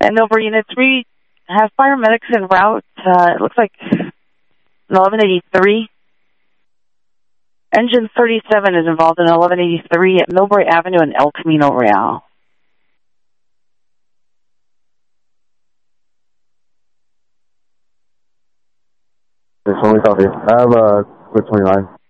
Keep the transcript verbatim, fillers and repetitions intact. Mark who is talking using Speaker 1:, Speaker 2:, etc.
Speaker 1: And over Unit three, have paramedics en route. Uh, it looks like eleven eighty-three. Engine thirty-seven is involved in eleven eighty-three at Millbrae Avenue in El Camino Real.
Speaker 2: There's only copy. I have a uh, twenty-nine.